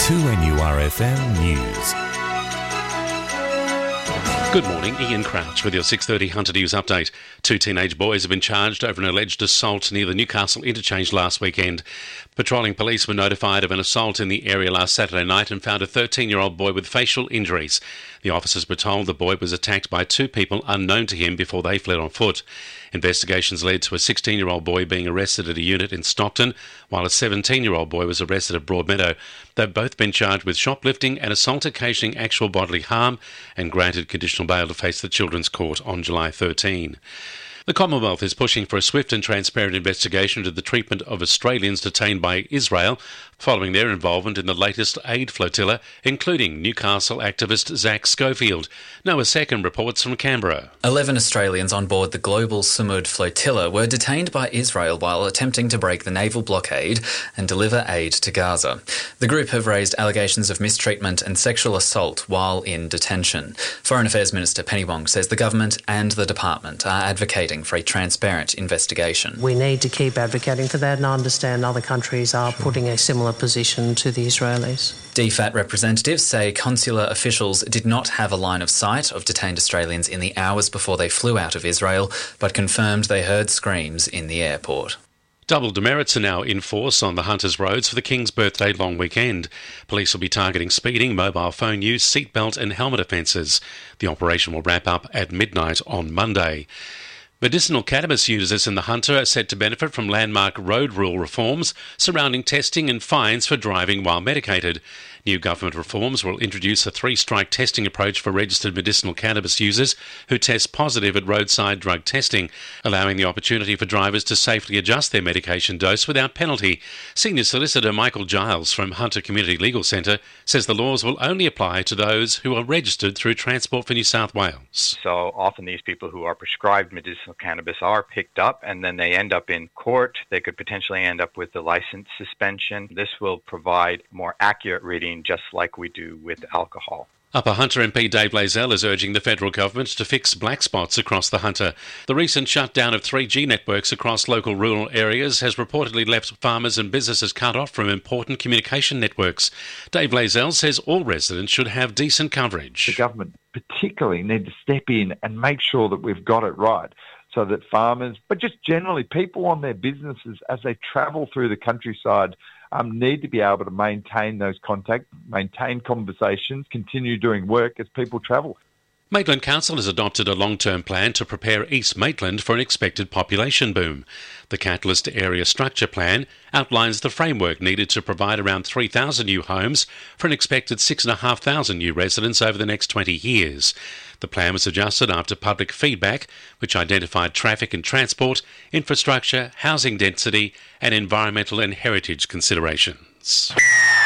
2NURFM News. Good morning, Ian Crouch with your 6:30 Hunter News update. 2 teenage boys have been charged over an alleged assault near the Newcastle interchange last weekend. Patrolling police were notified of an assault in the area last Saturday night and found a 13-year-old boy with facial injuries. The officers were told the boy was attacked by 2 people unknown to him before they fled on foot. Investigations led to a 16-year-old boy being arrested at a unit in Stockton, while a 17-year-old boy was arrested at Broadmeadow. They've both been charged with shoplifting and assault occasioning actual bodily harm and granted conditional bail to face the Children's Court on July 13. The Commonwealth is pushing for a swift and transparent investigation into the treatment of Australians detained by Israel following their involvement in the latest aid flotilla, including Newcastle activist Zach Schofield. Noah Second reports from Canberra. 11 Australians on board the Global Sumud flotilla were detained by Israel while attempting to break the naval blockade and deliver aid to Gaza. The group have raised allegations of mistreatment and sexual assault while in detention. Foreign Affairs Minister Penny Wong says the government and the department are advocating for a transparent investigation. We need to keep advocating for that, and I understand other countries are putting a similar position to the Israelis. DFAT representatives say consular officials did not have a line of sight of detained Australians in the hours before they flew out of Israel, but confirmed they heard screams in the airport. Double demerits are now in force on the Hunters roads for the King's Birthday long weekend. Police will be targeting speeding, mobile phone use, seatbelt and helmet offences. The operation will wrap up at midnight on Monday. Medicinal cannabis users in the Hunter are set to benefit from landmark road rule reforms surrounding testing and fines for driving while medicated. New government reforms will introduce a 3-strike testing approach for registered medicinal cannabis users who test positive at roadside drug testing, allowing the opportunity for drivers to safely adjust their medication dose without penalty. Senior Solicitor Michael Giles from Hunter Community Legal Centre says the laws will only apply to those who are registered through Transport for New South Wales. So often these people who are prescribed medicinal cannabis are picked up and then they end up in court. They could potentially end up with the license suspension. This will provide more accurate reading, just like we do with alcohol. Upper Hunter MP Dave Blazell is urging the federal government to fix black spots across the Hunter. The recent shutdown of 3G networks across local rural areas has reportedly left farmers and businesses cut off from important communication networks. Dave Blazell says all residents should have decent coverage. The government particularly need to step in and make sure that we've got it right, so that farmers, but just generally people on their businesses as they travel through the countryside, need to be able to maintain those contacts, maintain conversations, continue doing work as people travel. Maitland Council has adopted a long-term plan to prepare East Maitland for an expected population boom. The Catalyst Area Structure Plan outlines the framework needed to provide around 3,000 new homes for an expected 6,500 new residents over the next 20 years. The plan was adjusted after public feedback, which identified traffic and transport, infrastructure, housing density, and environmental and heritage considerations.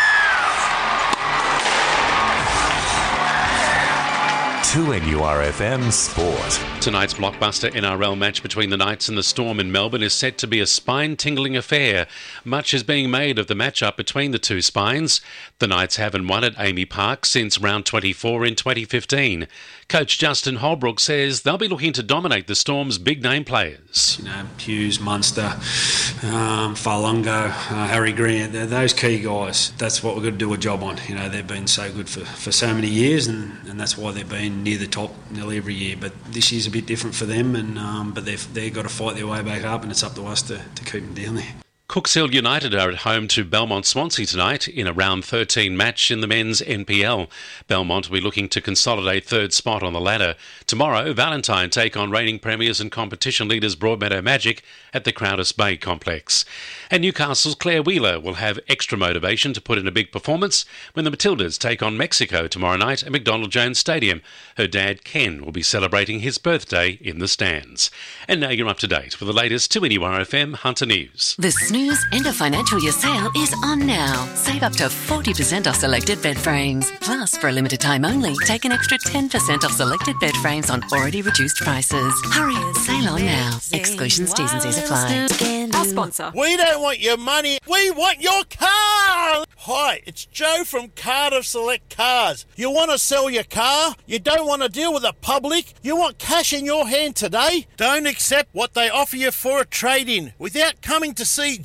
NURFM Sport. Tonight's blockbuster NRL match between the Knights and the Storm in Melbourne is set to be a spine-tingling affair. Much is being made of the matchup between the two spines. The Knights haven't won at Amy Park since round 24 in 2015. Coach Justin Holbrook says they'll be looking to dominate the Storm's big-name players. Hughes, Munster, Farlongo, Harry Green, they're those key guys. That's what we've got to do a job on. They've been so good for so many years, and that's why they've been near the top nearly every year. But this year's a bit different for them, but they've got to fight their way back up, and it's up to us to keep them down there. Cooks Hill United are at home to Belmont Swansea tonight in a round 13 match in the men's NPL. Belmont will be looking to consolidate third spot on the ladder. Tomorrow, Valentine take on reigning premiers and competition leaders Broadmeadow Magic at the Crowders Bay complex. And Newcastle's Claire Wheeler will have extra motivation to put in a big performance when the Matildas take on Mexico tomorrow night at McDonald Jones Stadium. Her dad, Ken, will be celebrating his birthday in the stands. And now you're up to date with the latest 2NURFM Hunter News. The Snooze End of Financial Year sale is on now. Save up to 40% off selected bed frames. Plus, for a limited time only, take an extra 10% off selected bed frames on already reduced prices. Hurry, sale on now. Exclusions, T's and C's apply. Our sponsor. We don't want your money, we want your car! Hi, it's Joe from Cardiff Select Cars. You want to sell your car? You don't want to deal with the public? You want cash in your hand today? Don't accept what they offer you for a trade-in without coming to see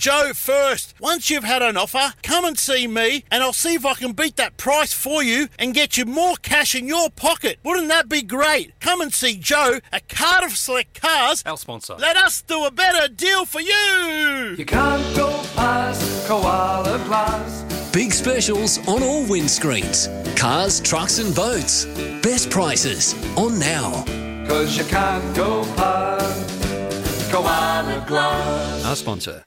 Joe first. Once you've had an offer, come and see me and I'll see if I can beat that price for you and get you more cash in your pocket. Wouldn't that be great? Come and see Joe at Cardiff Select Cars. Our sponsor. Let us do a better deal for you. You can't go past Koala Glass. Big specials on all windscreens. Cars, trucks and boats. Best prices on now. 'Cause you can't go past Koala Glass. Our sponsor.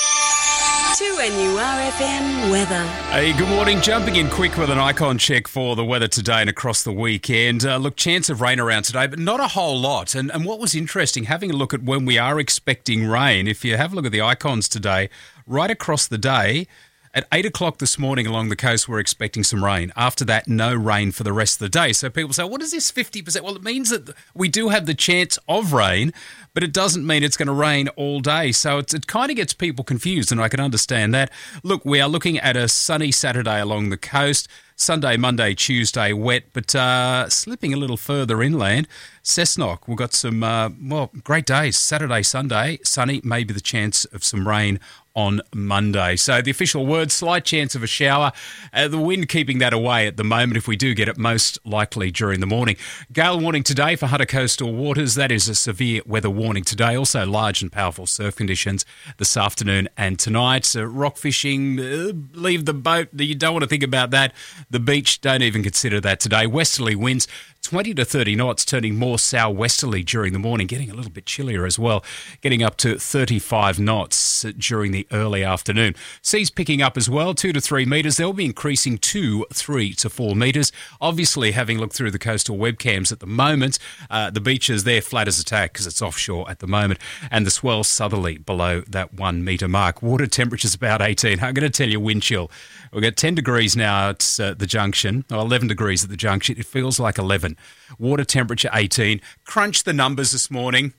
2NURFM weather. Hey, good morning. Jumping in quick with an icon check for the weather today and across the weekend. Look, chance of rain around today, but not a whole lot. And what was interesting, having a look at when we are expecting rain, if you have a look at the icons today, right across the day, at 8 o'clock this morning along the coast, we're expecting some rain. After that, no rain for the rest of the day. So people say, what is this 50%? Well, it means that we do have the chance of rain, but it doesn't mean it's going to rain all day. So it kind of gets people confused, and I can understand that. Look, we are looking at a sunny Saturday along the coast. Sunday, Monday, Tuesday, wet, but slipping a little further inland. Cessnock, we've got some, great days. Saturday, Sunday, sunny, maybe the chance of some rain on Monday. So the official word, slight chance of a shower. The wind keeping that away at the moment. If we do get it, most likely during the morning. Gale warning today for Hunter coastal waters. That is a severe weather warning today. Also large and powerful surf conditions this afternoon and tonight. Rock fishing, leave the boat. You don't want to think about that. The beach, don't even consider that today. Westerly winds 20 to 30 knots, turning more southwesterly during the morning, getting a little bit chillier as well, getting up to 35 knots during the early afternoon. Seas picking up as well, 2 to 3 metres. They'll be increasing to 3 to 4 metres. Obviously, having looked through the coastal webcams at the moment, the beaches, they're flat as a tack because it's offshore at the moment, and the swell southerly below that 1 metre mark. Water temperature's about 18. I'm going to tell you wind chill. We've got 10 degrees now at the junction, or 11 degrees at the junction. It feels like 11. Water temperature 18. Crunch the numbers this morning.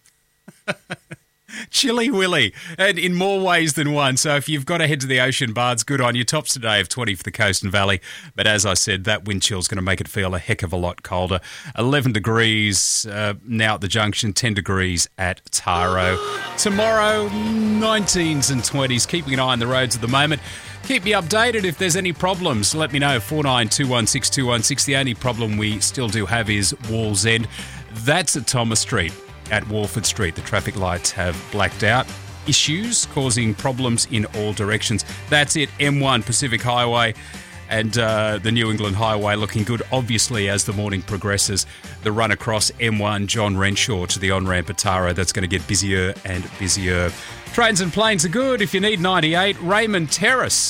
Chilly Willy, and in more ways than one. So if you've got to head to the ocean, Bards, good on you. Tops today of 20 for the coast and valley. But as I said, that wind chill's going to make it feel a heck of a lot colder. 11 degrees now at the junction, 10 degrees at Taro. Tomorrow, 19s and 20s. Keeping an eye on the roads at the moment. Keep me updated if there's any problems. Let me know, 49216216. The only problem we still do have is Walls End. That's at Thomas Street. At Walford Street, the traffic lights have blacked out. Issues causing problems in all directions. That's it, M1 Pacific Highway and the New England Highway looking good, obviously, as the morning progresses. The run across M1 John Renshaw to the on-ramp at Taro, that's going to get busier and busier. Trains and planes are good. If you need 98, Raymond Terrace,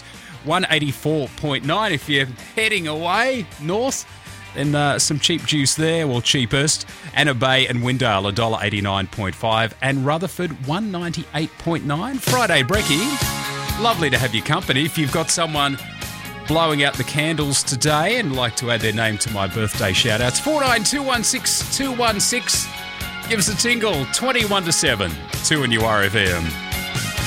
184.9. If you're heading away north, then some cheap juice there, well, cheapest. Anna Bay and Windale, $1.89.5. And Rutherford, $1.98.9. Friday brekkie. Lovely to have your company. If you've got someone blowing out the candles today and like to add their name to my birthday shout-outs, 49216216. Give us a tingle, 21 to 7, 2NURFM.